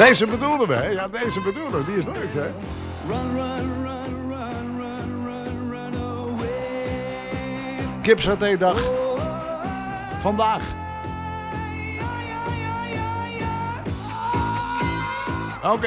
Deze bedoelen we, hè? Ja, deze bedoelen we. Die is leuk, hè? Kipsaté-dag. Vandaag. Oké.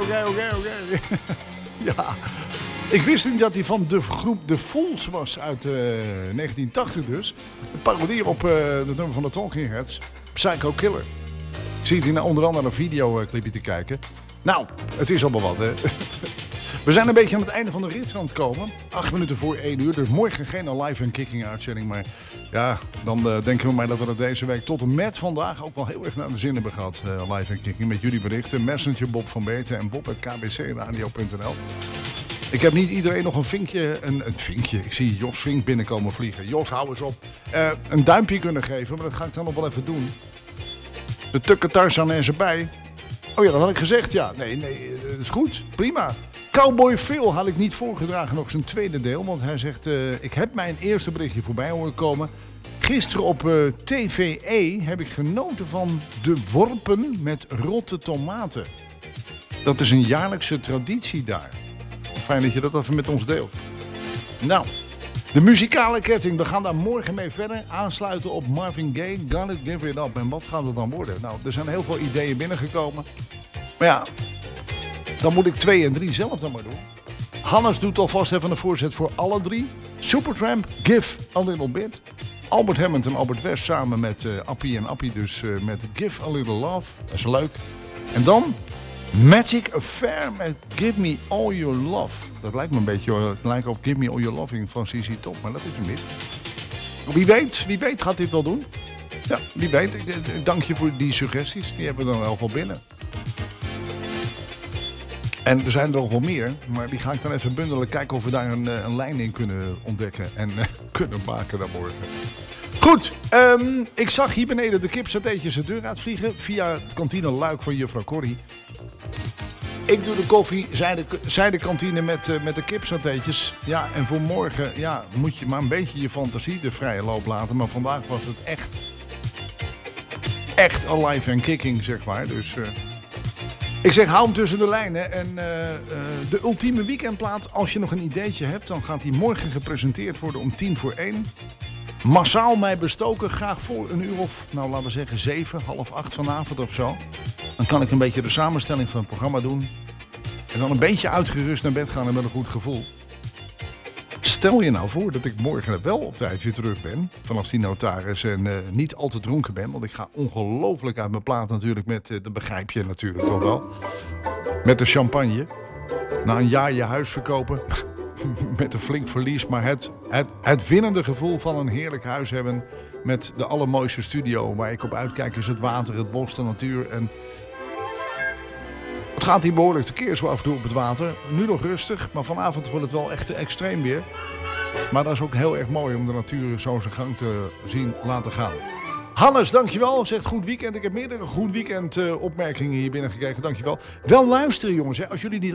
Ja. Ik wist niet dat hij van de groep The Fools was uit 1980 dus. Een parodie op de nummer van de Talking Heads. Psycho Killer. Ik zie het hier onder andere een videoclipje te kijken. Nou, het is allemaal wat, hè. We zijn een beetje aan het einde van de rit aan het komen. 8 minuten voor 1 uur. Dus morgen geen live en kicking uitzending. Maar ja, dan denken we maar dat we dat deze week tot en met vandaag ook wel heel erg naar de zin hebben gehad. Live en kicking met jullie berichten. Messenger Bob van Beten en bob@kbcradio.nl. Ik heb niet iedereen nog een vinkje, een vinkje. Ik zie Jos Vink binnenkomen vliegen. Jos, hou eens op. Een duimpje kunnen geven, maar dat ga ik dan nog wel even doen. De Tukke Tarzan en ze bij. Oh ja, dat had ik gezegd, ja. Nee, dat is goed. Prima. Cowboy Phil had ik niet voorgedragen, nog zijn tweede deel. Want hij zegt, ik heb mijn eerste berichtje voorbij horen komen. Gisteren op TVE heb ik genoten van de worpen met rotte tomaten. Dat is een jaarlijkse traditie daar. Fijn dat je dat even met ons deelt. Nou, de muzikale ketting. We gaan daar morgen mee verder. Aansluiten op Marvin Gaye. Gotta Give It Up. En wat gaat het dan worden? Nou, er zijn heel veel ideeën binnengekomen. Maar ja, dan moet ik 2 en 3 zelf dan maar doen. Hannes doet alvast even een voorzet voor alle 3. Supertramp, Give a Little Bit. Albert Hammond en Albert West samen met Appie en Appie dus met Give a Little Love. Dat is leuk. En dan Magic Affair met Give Me All Your Love. Dat lijkt me een beetje lijkt op Give Me All Your Loving van CC Top, maar dat is hem niet. Wie weet gaat dit wel doen. Ja, wie weet. Dank je voor die suggesties. Die hebben we dan wel van binnen. En er zijn er nog wel meer, maar die ga ik dan even bundelen. Kijken of we daar een lijn in kunnen ontdekken en kunnen maken dan morgen. Goed, ik zag hier beneden de kipsatéetjes de deur uitvliegen via het kantineluik van juffrouw Corrie. Ik doe de koffie, zij de kantine met de kipsatéetjes. Ja, en voor morgen moet je maar een beetje je fantasie de vrije loop laten. Maar vandaag was het echt alive en kicking, zeg maar. Dus ik zeg, hou hem tussen de lijnen. En de ultieme weekendplaat, als je nog een ideetje hebt, dan gaat die morgen gepresenteerd worden om 1:50. Massaal mij bestoken, graag voor een uur of, nou laten we zeggen 7, half 8 vanavond of zo. Dan kan ik een beetje de samenstelling van het programma doen. En dan een beetje uitgerust naar bed gaan en met een goed gevoel. Stel je nou voor dat ik morgen wel op tijd weer terug ben, vanaf die notaris en niet al te dronken ben. Want ik ga ongelooflijk uit mijn plaat natuurlijk met, dat begrijp je natuurlijk toch wel, met de champagne. Na een jaar je huis verkopen. Met een flink verlies, maar het winnende gevoel van een heerlijk huis hebben met de allermooiste studio. Waar ik op uitkijk is het water, het bos, de natuur. En het gaat hier behoorlijk tekeer zo af en toe op het water. Nu nog rustig, maar vanavond wordt het wel echt extreem weer. Maar dat is ook heel erg mooi om de natuur zo zijn gang te zien laten gaan. Hannes, dankjewel. Zegt goed weekend. Ik heb meerdere goed weekend opmerkingen hier binnengekregen. Dankjewel. Wel luisteren jongens, hè. Als jullie die